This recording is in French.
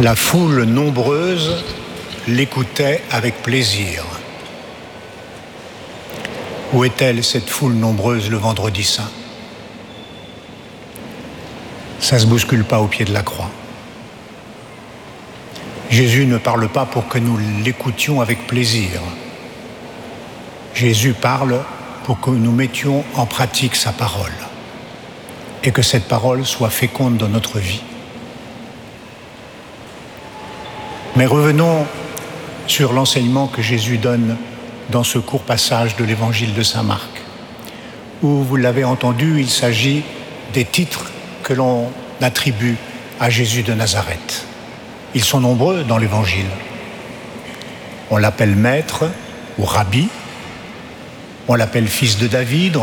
La foule nombreuse l'écoutait avec plaisir. Où est-elle, cette foule nombreuse, le vendredi saint? Ça ne se bouscule pas au pied de la croix. Jésus ne parle pas pour que nous l'écoutions avec plaisir. Jésus parle pour que nous mettions en pratique sa parole et que cette parole soit féconde dans notre vie. Mais revenons sur l'enseignement que Jésus donne dans ce court passage de l'évangile de saint Marc, où, vous l'avez entendu, il s'agit des titres que l'on attribue à Jésus de Nazareth. Ils sont nombreux dans l'évangile. On l'appelle maître ou rabbi, on l'appelle fils de David,